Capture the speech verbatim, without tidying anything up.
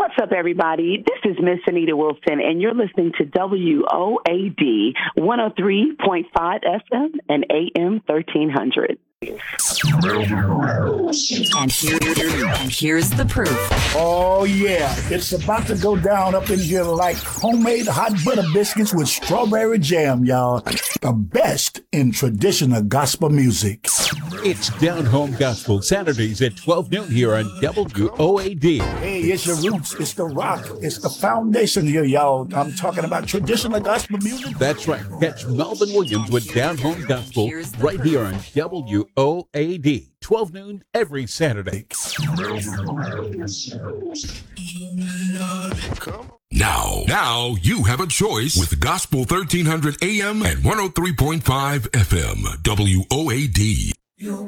What's up, everybody? This is Miss Anita Wilson, and you're listening to W O A D one oh three point five F M and A M thirteen hundred. And, here, and here's the proof. Oh, yeah. It's about to go down up in here like homemade hot butter biscuits with strawberry jam, y'all. The best in traditional gospel music. It's Down Home Gospel, Saturdays at twelve noon here on W O A D. Hey, it's your roots. It's the rock. It's the foundation here, y'all. I'm talking about traditional gospel music. That's right. Catch Melvin Williams with Down Home Gospel right here on W O A D, twelve noon every Saturday. Now, now you have a choice with Gospel thirteen hundred A M and one oh three point five F M, W O A D.